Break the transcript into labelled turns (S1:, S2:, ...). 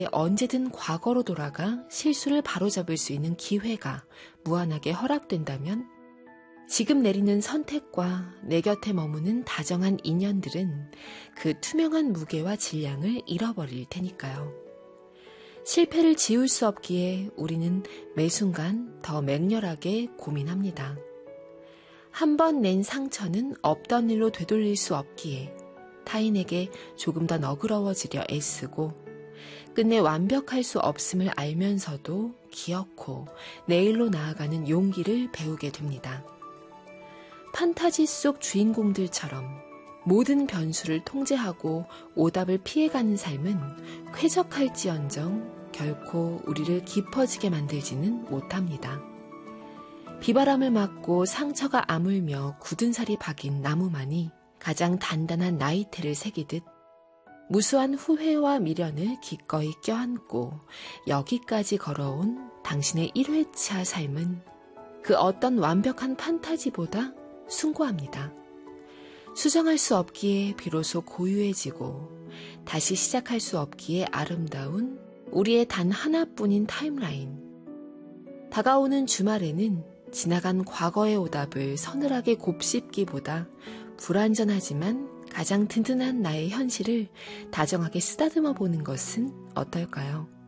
S1: 언제든 과거로 돌아가 실수를 바로잡을 수 있는 기회가 무한하게 허락된다면 지금 내리는 선택과 내 곁에 머무는 다정한 인연들은 그 투명한 무게와 질량을 잃어버릴 테니까요. 실패를 지울 수 없기에 우리는 매 순간 더 맹렬하게 고민합니다. 한 번 낸 상처는 없던 일로 되돌릴 수 없기에 타인에게 조금 더 너그러워지려 애쓰고 끝내 완벽할 수 없음을 알면서도 기어코 내일로 나아가는 용기를 배우게 됩니다. 판타지 속 주인공들처럼 모든 변수를 통제하고 오답을 피해가는 삶은 쾌적할지언정 결코 우리를 깊어지게 만들지는 못합니다. 비바람을 맞고 상처가 아물며 굳은 살이 박인 나무만이 가장 단단한 나이테를 새기듯 무수한 후회와 미련을 기꺼이 껴안고 여기까지 걸어온 당신의 1회차 삶은 그 어떤 완벽한 판타지보다 숭고합니다. 수정할 수 없기에 비로소 고유해지고 다시 시작할 수 없기에 아름다운 우리의 단 하나뿐인 타임라인. 다가오는 주말에는 지나간 과거의 오답을 서늘하게 곱씹기보다 불완전하지만 가장 든든한 나의 현실을 다정하게 쓰다듬어 보는 것은 어떨까요?